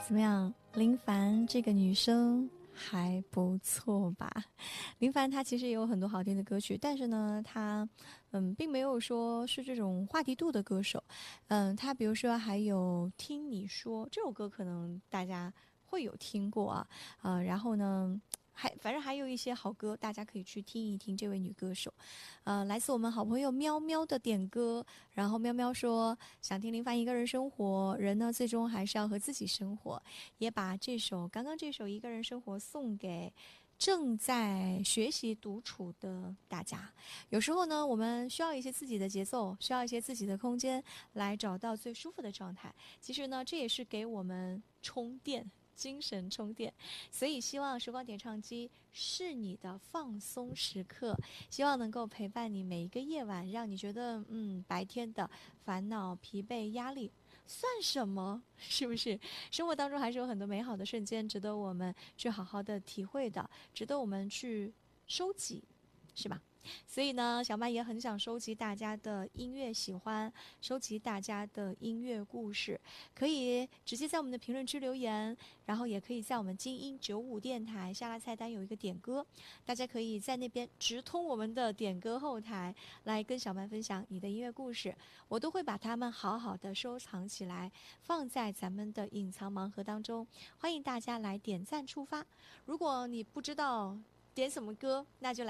怎么样？林凡这个女生还不错吧？林凡她其实也有很多好听的歌曲，但是呢，她并没有说是这种话题度的歌手。她比如说还有听你说这首歌，可能大家会有听过啊。然后呢，反正还有一些好歌，大家可以去听一听这位女歌手。来自我们好朋友喵喵的点歌，然后喵喵说想听林凡一个人生活，人呢最终还是要和自己生活，也把刚刚这首一个人生活送给正在学习独处的大家。有时候呢，我们需要一些自己的节奏，需要一些自己的空间，来找到最舒服的状态。其实呢，这也是给我们充电。精神充电，所以希望时光点唱机是你的放松时刻，希望能够陪伴你每一个夜晚，让你觉得白天的烦恼、疲惫、压力算什么？是不是？生活当中还是有很多美好的瞬间，值得我们去好好的体会的，值得我们去收集，是吧？所以呢，小麦也很想收集大家的音乐喜欢，收集大家的音乐故事，可以直接在我们的评论区留言，然后也可以在我们精英95电台下拉菜单有一个点歌，大家可以在那边直通我们的点歌后台，来跟小麦分享你的音乐故事，我都会把它们好好的收藏起来，放在咱们的隐藏盲盒当中，欢迎大家来点赞触发。如果你不知道点什么歌，那就来